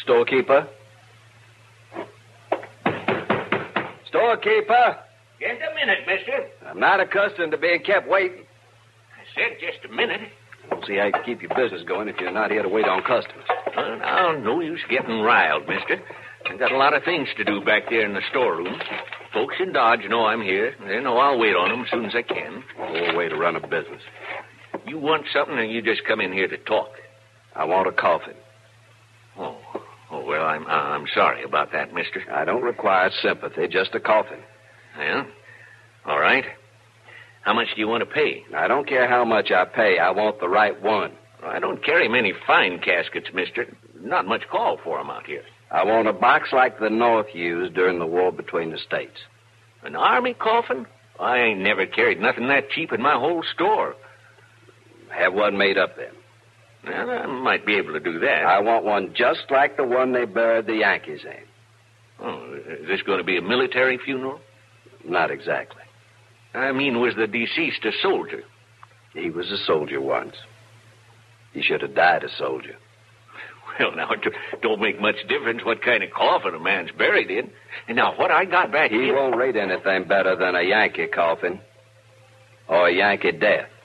Storekeeper? Storekeeper? Just a minute, mister. I'm not accustomed to being kept waiting. I said just a minute. I don't see how you can keep your business going if you're not here to wait on customers. Well, now, no use getting riled, mister. I've got a lot of things to do back there in the storeroom. Folks in Dodge know I'm here. They know I'll wait on them as soon as I can. No way to run a business. You want something, or you just come in here to talk? I want a coffin. Oh, well, I'm sorry about that, mister. I don't require sympathy, just a coffin. Well, all right. How much do you want to pay? I don't care how much I pay. I want the right one. I don't carry many fine caskets, mister. Not much call for 'em out here. I want a box like the North used during the war between the states. An army coffin? I ain't never carried nothing that cheap in my whole store. Have one made up then. Well, I might be able to do that. I want one just like the one they buried the Yankees in. Oh, is this going to be a military funeral? Not exactly. I mean, was the deceased a soldier? He was a soldier once. He should have died a soldier. Well, now, it don't make much difference what kind of coffin a man's buried in. And now, what I got back He here... won't rate anything better than a Yankee coffin or a Yankee death.